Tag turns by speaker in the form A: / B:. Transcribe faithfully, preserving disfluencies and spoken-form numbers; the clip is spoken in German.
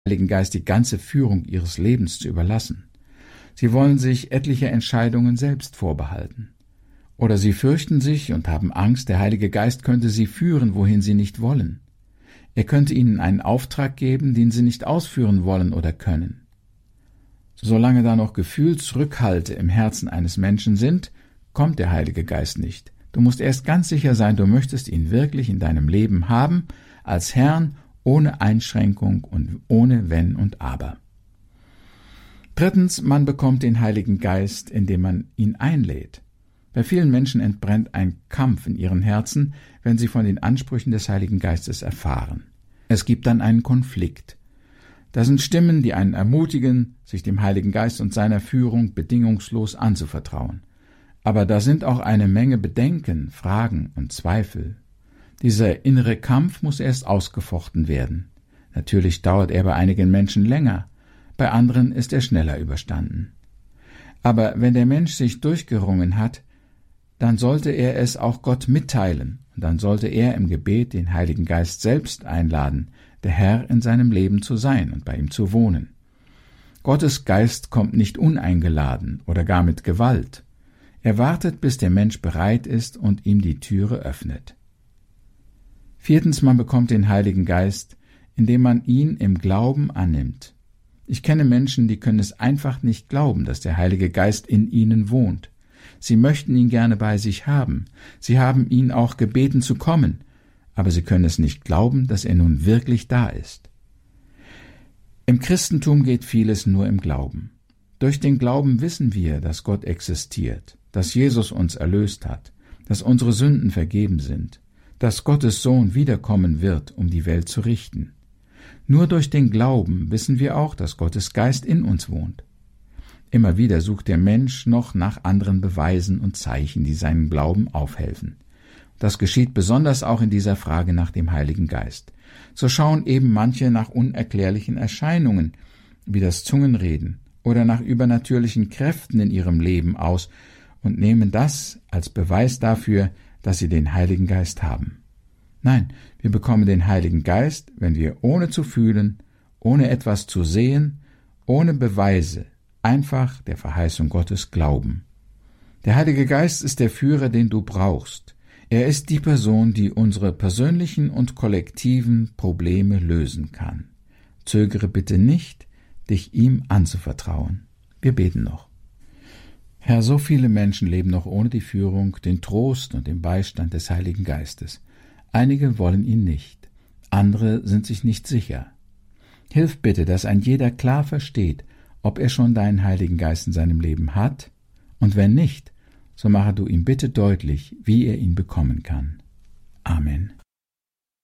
A: Heiligen Geist die ganze Führung ihres Lebens zu überlassen. Sie wollen sich etliche Entscheidungen selbst vorbehalten. Oder sie fürchten sich und haben Angst, der Heilige Geist könnte sie führen, wohin sie nicht wollen. Er könnte ihnen einen Auftrag geben, den sie nicht ausführen wollen oder können. Solange da noch Gefühlsrückhalte im Herzen eines Menschen sind, kommt der Heilige Geist nicht. Du musst erst ganz sicher sein, du möchtest ihn wirklich in deinem Leben haben, als Herrn, ohne Einschränkung und ohne Wenn und Aber. Drittens, man bekommt den Heiligen Geist, indem man ihn einlädt. Bei vielen Menschen entbrennt ein Kampf in ihren Herzen, wenn sie von den Ansprüchen des Heiligen Geistes erfahren. Es gibt dann einen Konflikt. Da sind Stimmen, die einen ermutigen, sich dem Heiligen Geist und seiner Führung bedingungslos anzuvertrauen. Aber da sind auch eine Menge Bedenken, Fragen und Zweifel. Dieser innere Kampf muss erst ausgefochten werden. Natürlich dauert er bei einigen Menschen länger, bei anderen ist er schneller überstanden. Aber wenn der Mensch sich durchgerungen hat, dann sollte er es auch Gott mitteilen, und dann sollte er im Gebet den Heiligen Geist selbst einladen, der Herr in seinem Leben zu sein und bei ihm zu wohnen. Gottes Geist kommt nicht uneingeladen oder gar mit Gewalt. Er wartet, bis der Mensch bereit ist und ihm die Türe öffnet. Viertens, man bekommt den Heiligen Geist, indem man ihn im Glauben annimmt. Ich kenne Menschen, die können es einfach nicht glauben, dass der Heilige Geist in ihnen wohnt. Sie möchten ihn gerne bei sich haben. Sie haben ihn auch gebeten zu kommen, aber sie können es nicht glauben, dass er nun wirklich da ist. Im Christentum geht vieles nur im Glauben. Durch den Glauben wissen wir, dass Gott existiert, dass Jesus uns erlöst hat, dass unsere Sünden vergeben sind, dass Gottes Sohn wiederkommen wird, um die Welt zu richten. Nur durch den Glauben wissen wir auch, dass Gottes Geist in uns wohnt. Immer wieder sucht der Mensch noch nach anderen Beweisen und Zeichen, die seinem Glauben aufhelfen. Das geschieht besonders auch in dieser Frage nach dem Heiligen Geist. So schauen eben manche nach unerklärlichen Erscheinungen, wie das Zungenreden, oder nach übernatürlichen Kräften in ihrem Leben aus und nehmen das als Beweis dafür, dass sie den Heiligen Geist haben. Nein, wir bekommen den Heiligen Geist, wenn wir ohne zu fühlen, ohne etwas zu sehen, ohne Beweise, einfach der Verheißung Gottes glauben. Der Heilige Geist ist der Führer, den du brauchst. Er ist die Person, die unsere persönlichen und kollektiven Probleme lösen kann. Zögere bitte nicht, dich ihm anzuvertrauen. Wir beten noch. Herr, so viele Menschen leben noch ohne die Führung, den Trost und den Beistand des Heiligen Geistes. Einige wollen ihn nicht, andere sind sich nicht sicher. Hilf bitte, dass ein jeder klar versteht, ob er schon deinen Heiligen Geist in seinem Leben hat, und wenn nicht, so mache du ihm bitte deutlich, wie er ihn bekommen kann. Amen.